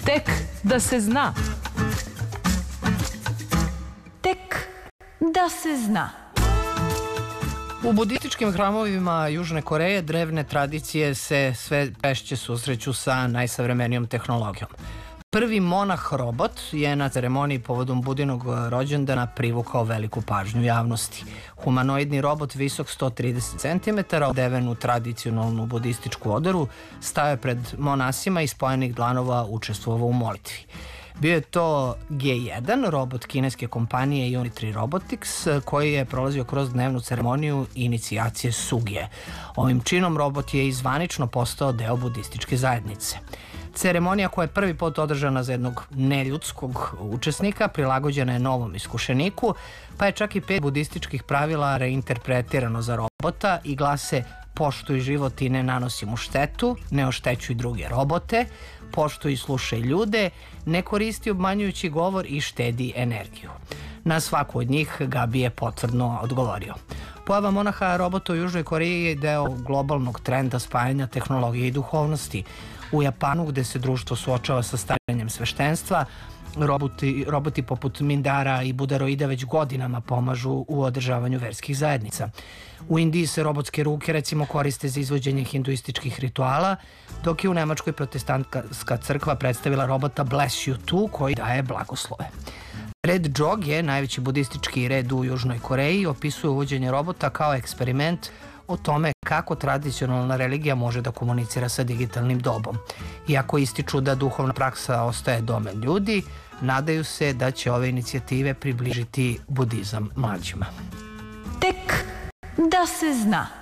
Tek da se zna. Tek da se zna. U budističkim hramovima Južne Koreje drevne tradicije se sve češće susreću sa najsavremenijom tehnologijom. Prvi monah robot je na ceremoniji povodom Budinog rođendana privukao veliku pažnju javnosti. Humanoidni robot visok 130 cm, odeven u tradicionalnu budističku oderu, stajao je pred monasima i spojenih dlanova učestvovao u molitvi. Bio je to G1, robot kineske kompanije Unitry Robotics, koji je prolazio kroz dnevnu ceremoniju inicijacije Sugije. Ovim činom robot je i zvanično postao deo budističke zajednice. Ceremonija koja je prvi put održana za jednog neljudskog učesnika prilagođena je novom iskušeniku, pa je čak i 5 budističkih pravila reinterpretirano za robota i glase: poštuj život i ne nanosi mu štetu, ne oštećuj druge robote, poštuj i slušaj ljude, ne koristi obmanjujući govor i štedi energiju. Na svaku od njih Gabi je potvrdno odgovorio. Pojava monaha robota u Južnoj Koreji je deo globalnog trenda spajanja tehnologije i duhovnosti. U Japanu, gde se društvo suočava sa starenjem sveštenstva, roboti poput Mindara i Budaroida već godinama pomažu u održavanju verskih zajednica. U Indiji se robotske ruke recimo koriste za izvođenje hinduističkih rituala, dok je u Nemačkoj protestantska crkva predstavila robota Bless You Too koji daje blagoslove. Red Jog, najveći budistički red u Južnoj Koreji, opisuje uvođenje robota kao eksperiment o tome kako tradicionalna religija može da komunicira sa digitalnim dobom. Iako ističu da duhovna praksa ostaje domen ljudi, nadaju se da će ove inicijative približiti budizam mlađima. Tek da se zna.